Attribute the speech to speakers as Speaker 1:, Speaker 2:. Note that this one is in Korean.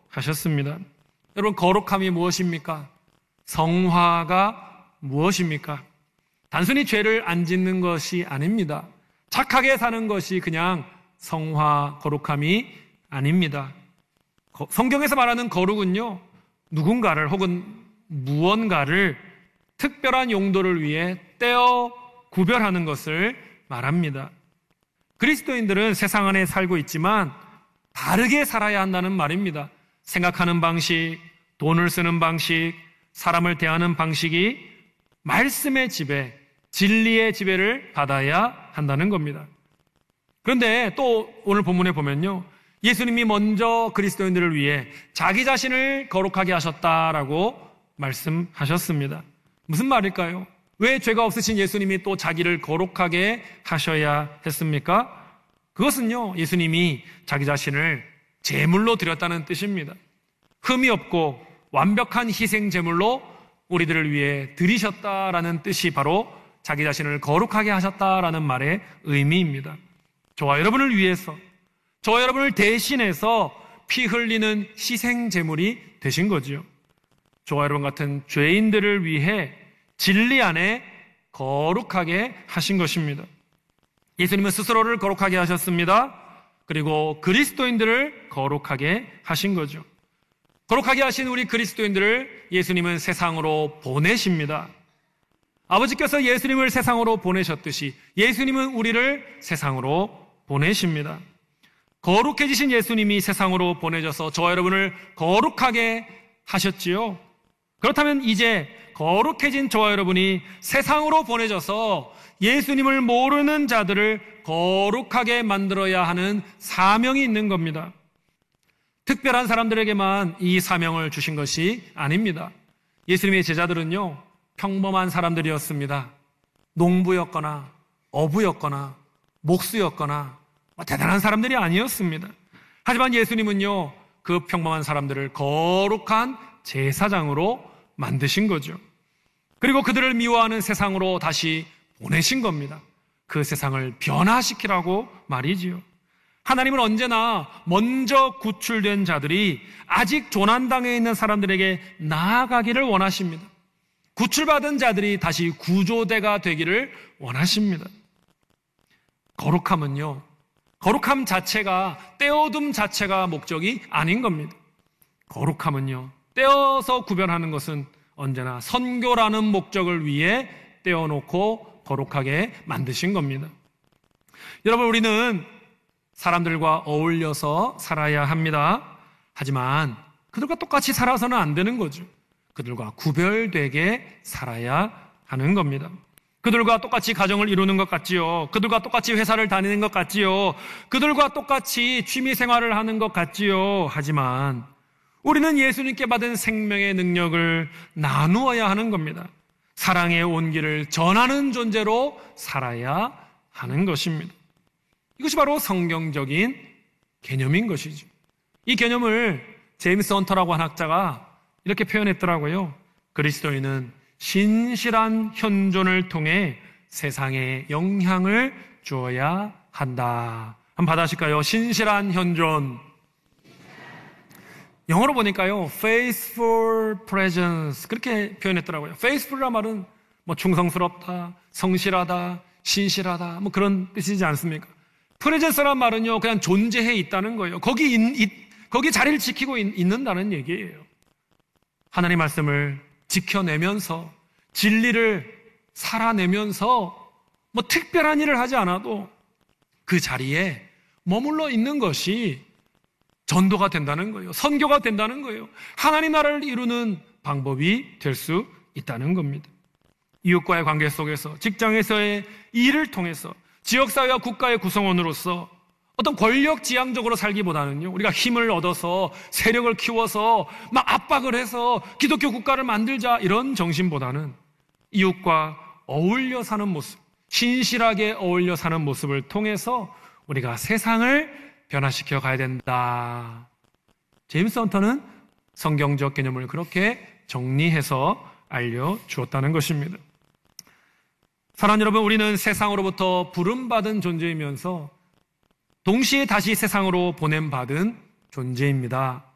Speaker 1: 하셨습니다. 여러분, 거룩함이 무엇입니까? 성화가 무엇입니까? 단순히 죄를 안 짓는 것이 아닙니다. 착하게 사는 것이 그냥 성화, 거룩함이 아닙니다. 성경에서 말하는 거룩은요, 누군가를 혹은 무언가를 특별한 용도를 위해 떼어 구별하는 것을 말합니다. 그리스도인들은 세상 안에 살고 있지만 다르게 살아야 한다는 말입니다. 생각하는 방식, 돈을 쓰는 방식, 사람을 대하는 방식이 말씀의 지배, 진리의 지배를 받아야 한다는 겁니다. 그런데 또 오늘 본문에 보면요, 예수님이 먼저 그리스도인들을 위해 자기 자신을 거룩하게 하셨다라고 말씀하셨습니다. 무슨 말일까요? 왜 죄가 없으신 예수님이 또 자기를 거룩하게 하셔야 했습니까? 그것은요, 예수님이 자기 자신을 제물로 드렸다는 뜻입니다. 흠이 없고 완벽한 희생 제물로 우리들을 위해 드리셨다라는 뜻이 바로 자기 자신을 거룩하게 하셨다라는 말의 의미입니다. 저와 여러분을 위해서, 저와 여러분을 대신해서 피 흘리는 희생 제물이 되신 거지요. 저와 여러분 같은 죄인들을 위해 진리 안에 거룩하게 하신 것입니다. 예수님은 스스로를 거룩하게 하셨습니다. 그리고 그리스도인들을 거룩하게 하신 거죠. 거룩하게 하신 우리 그리스도인들을 예수님은 세상으로 보내십니다. 아버지께서 예수님을 세상으로 보내셨듯이 예수님은 우리를 세상으로 보내십니다. 거룩해지신 예수님이 세상으로 보내져서 저와 여러분을 거룩하게 하셨지요. 그렇다면 이제 거룩해진 저와 여러분이 세상으로 보내져서 예수님을 모르는 자들을 거룩하게 만들어야 하는 사명이 있는 겁니다. 특별한 사람들에게만 이 사명을 주신 것이 아닙니다. 예수님의 제자들은요, 평범한 사람들이었습니다. 농부였거나 어부였거나 목수였거나 대단한 사람들이 아니었습니다. 하지만 예수님은요, 그 평범한 사람들을 거룩한 제사장으로 만드신 거죠. 그리고 그들을 미워하는 세상으로 다시 보내신 겁니다. 그 세상을 변화시키라고 말이지요. 하나님은 언제나 먼저 구출된 자들이 아직 조난당해 있는 사람들에게 나아가기를 원하십니다. 구출받은 자들이 다시 구조대가 되기를 원하십니다. 거룩함은요, 거룩함 자체가, 떼어둠 자체가 목적이 아닌 겁니다. 거룩함은요, 떼어서 구별하는 것은 언제나 선교라는 목적을 위해 떼어놓고 거룩하게 만드신 겁니다. 여러분, 우리는 사람들과 어울려서 살아야 합니다. 하지만 그들과 똑같이 살아서는 안 되는 거죠. 그들과 구별되게 살아야 하는 겁니다. 그들과 똑같이 가정을 이루는 것 같지요. 그들과 똑같이 회사를 다니는 것 같지요. 그들과 똑같이 취미 생활을 하는 것 같지요. 하지만 우리는 예수님께 받은 생명의 능력을 나누어야 하는 겁니다. 사랑의 온기를 전하는 존재로 살아야 하는 것입니다. 이것이 바로 성경적인 개념인 것이죠. 이 개념을 제임스 헌터라고 한 학자가 이렇게 표현했더라고요. 그리스도인은 신실한 현존을 통해 세상에 영향을 주어야 한다. 한번 받아실까요? 신실한 현존. 영어로 보니까요, faithful presence, 그렇게 표현했더라고요. faithful이란 말은 충성스럽다, 성실하다, 신실하다, 그런 뜻이지 않습니까? presence란 말은요, 그냥 존재해 있다는 거예요. 거기 자리를 지키고 있는다는 얘기예요. 하나님 말씀을 지켜내면서, 진리를 살아내면서, 특별한 일을 하지 않아도 그 자리에 머물러 있는 것이 전도가 된다는 거예요. 선교가 된다는 거예요. 하나님 나라를 이루는 방법이 될 수 있다는 겁니다. 이웃과의 관계 속에서, 직장에서의 일을 통해서, 지역사회와 국가의 구성원으로서 어떤 권력지향적으로 살기보다는요, 우리가 힘을 얻어서 세력을 키워서 막 압박을 해서 기독교 국가를 만들자, 이런 정신보다는 이웃과 어울려 사는 모습, 신실하게 어울려 사는 모습을 통해서 우리가 세상을 변화시켜 가야 된다. 제임스 헌터는 성경적 개념을 그렇게 정리해서 알려주었다는 것입니다. 사랑하는 여러분, 우리는 세상으로부터 부름받은 존재이면서 동시에 다시 세상으로 보냄받은 존재입니다.